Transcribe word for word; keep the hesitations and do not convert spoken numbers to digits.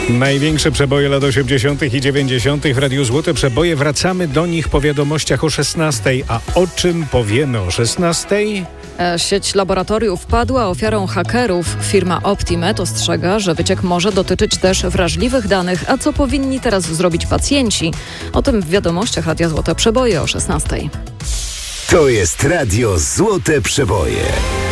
Największe przeboje lat osiemdziesiątych i dziewięćdziesiątych w Radiu Złote Przeboje. Wracamy do nich po wiadomościach o szesnastej. A o czym powiemy o szesnastej? Sieć laboratoriów padła ofiarą hakerów. Firma Optimed ostrzega, że wyciek może dotyczyć też wrażliwych danych. A co powinni teraz zrobić pacjenci? O tym w wiadomościach Radia Złote Przeboje o szesnastej. To jest Radio Złote Przeboje.